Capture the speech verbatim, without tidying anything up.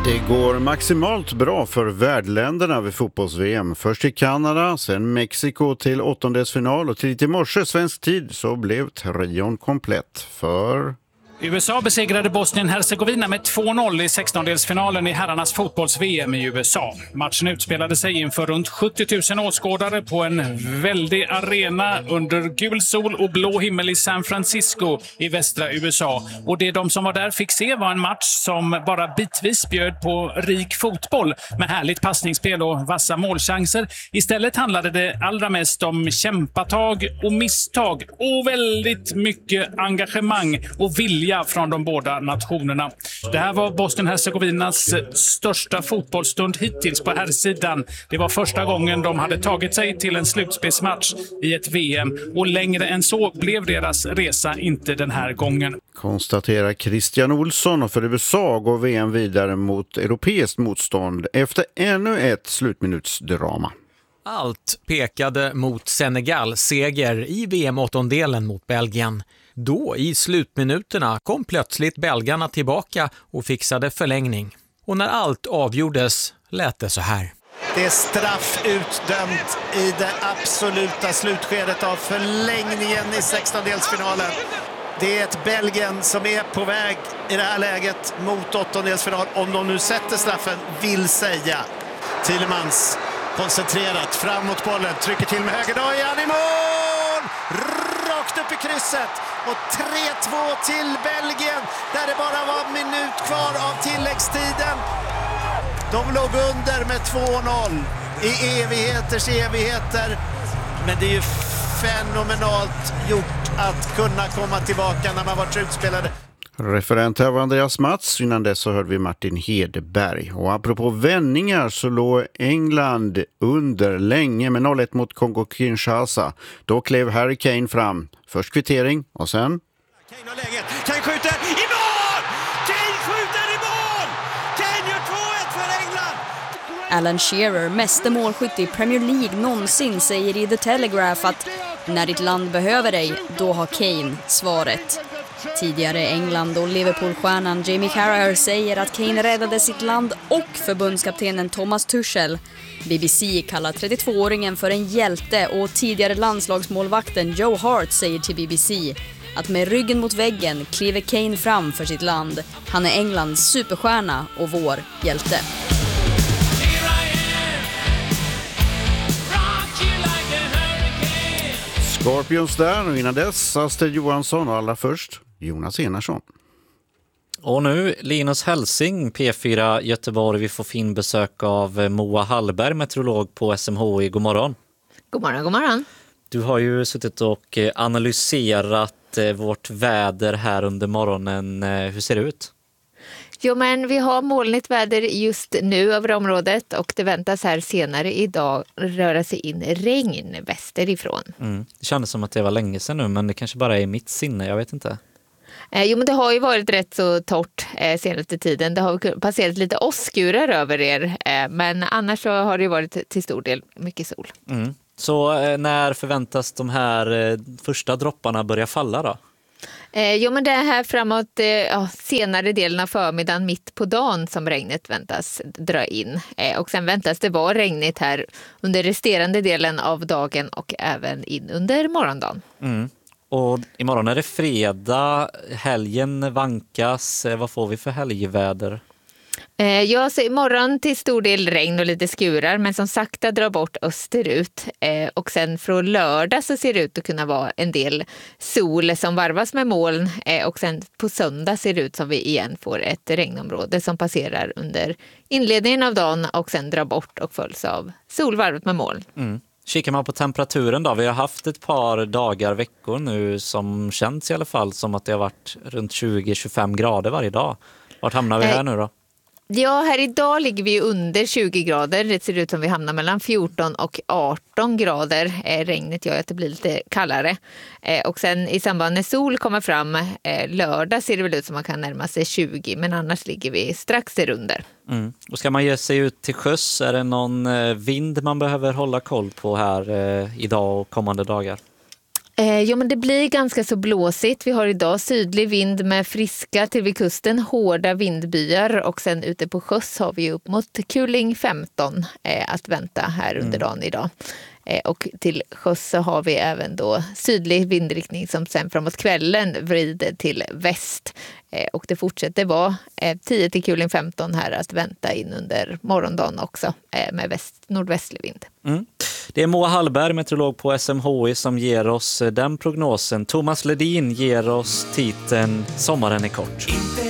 Det går maximalt bra för värdländerna vid fotbolls-V M. Först i Kanada, sen Mexiko till åttondelsfinal och tidigt i morse svensk tid så blev trion komplett för... U S A besegrade Bosnien-Hercegovina med två noll i sextondelsfinalen i herrarnas fotbolls-V M i U S A. Matchen utspelade sig inför runt sjuttio tusen åskådare på en väldig arena under gul sol och blå himmel i San Francisco i västra U S A. Och det de som var där fick se var en match som bara bitvis bjöd på rik fotboll med härligt passningsspel och vassa målchanser. Istället handlade det allra mest om kämpatag och misstag och väldigt mycket engagemang och vilja från de båda nationerna. Det här var Bosnien-Hercegovinas största fotbollsstund hittills på herrsidan. Det var första gången de hade tagit sig till en slutspelsmatch i ett V M och längre än så blev deras resa inte den här gången. Konstaterar Christian Olsson, och för U S A går V M vidare mot europeiskt motstånd efter ännu ett slutminutsdrama. Allt pekade mot Senegal seger i V M-åttondelen mot Belgien. Då i slutminuterna kom plötsligt belgarna tillbaka och fixade förlängning. Och när allt avgjordes lät det så här. Det är straff utdömt i det absoluta slutskedet av förlängningen i sextondelsfinalen. Det är ett Belgien som är på väg i det här läget mot åttondelsfinal. Om de nu sätter straffen, vill säga. Thielemans koncentrerat fram mot bollen, trycker till med höger. Då är han i mål! Rakt upp i krysset. Och tre två till Belgien där det bara var minut kvar av tilläggstiden. De låg under med två noll i evigheters evigheter. Men det är ju fenomenalt gjort att kunna komma tillbaka när man varit utspelade. Referent här var Andreas Mats, innan dess så hörde vi Martin Hedberg. Och apropå vändningar så låg England under länge med noll ett mot Kongo-Kinshasa. Då klev Harry Kane fram. Först kvittering och sen... Kane har läget, Kane skjuter i mål! Kane skjuter i mål! Kane gör två ett för England! Alan Shearer, meste målskytt i Premier League någonsin, säger i The Telegraph att när ditt land behöver dig, då har Kane svaret. Tidigare England- och Liverpool-stjärnan Jamie Carragher säger att Kane räddade sitt land och förbundskaptenen Thomas Tuchel. B B C kallar trettiotvååringen för en hjälte och tidigare landslagsmålvakten Joe Hart säger till B B C att med ryggen mot väggen kliver Kane fram för sitt land. Han är Englands superstjärna och vår hjälte. Scorpions där, och innan dess Astrid Johansson och allra först Jonas Enarsson. Och nu Linus Hälsing, P fyra Göteborg. Vi får fin besök av Moa Hallberg, meteorolog på S M H I. God morgon. God morgon, god morgon. Du har ju suttit och analyserat vårt väder här under morgonen. Hur ser det ut? Jo, men vi har molnigt väder just nu över området och det väntas här senare idag röra sig in regn västerifrån. Mm. Det kändes som att det var länge sedan nu, men det kanske bara är mitt sinne, jag vet inte. Eh, jo, men det har ju varit rätt så torrt eh, senaste tiden. Det har passerat lite åskurar över er, eh, men annars så har det varit till stor del mycket sol. Mm. Så eh, när förväntas de här eh, första dropparna börja falla då? Eh, jo, men det är här framåt eh, ja, senare delen av förmiddagen, mitt på dagen, som regnet väntas dra in. Eh, och sen väntas det vara regnigt här under resterande delen av dagen och även in under morgondagen. Mm. Och imorgon är det fredag, helgen vankas. Eh, vad får vi för helgväder? Eh, jag ser imorgon till stor del regn och lite skurar, men som sakta drar bort österut. Eh, och sen från lördag så ser det ut att kunna vara en del sol som varvas med moln. Eh, och sen på söndag ser det ut som vi igen får ett regnområde som passerar under inledningen av dagen och sen drar bort och följs av solvarvet med moln. Mm. Kikar man på temperaturen då, vi har haft ett par dagar, veckor nu som känns i alla fall som att det har varit runt tjugo till tjugofem grader varje dag. Vart hamnar vi här nu då? Ja, här idag ligger vi under tjugo grader. Det ser ut som vi hamnar mellan fjorton och arton grader. Eh, regnet gör att det blir lite kallare. Eh, och sen i samband när sol kommer fram eh, lördag ser det väl ut som man kan närma sig tjugo. Men annars ligger vi strax därunder. Mm. Och ska man ge sig ut till sjöss, är det någon eh, vind man behöver hålla koll på här eh, idag och kommande dagar? Eh, ja, men det blir ganska så blåsigt. Vi har idag sydlig vind med friska till vid kusten, hårda vindbyar och sen ute på sjöss har vi upp mot kuling femton eh, att vänta här under dagen idag. Eh, och till sjöss så har vi även då sydlig vindriktning som sen framåt kvällen vrider till väst. Eh, och det fortsätter vara eh, tio till kuling femton här att vänta in under morgondagen också eh, med väst, nordvästlig vind. Mm. Det är Moa Hallberg, meteorolog på S M H I, som ger oss den prognosen. Thomas Ledin ger oss titeln Sommaren är kort.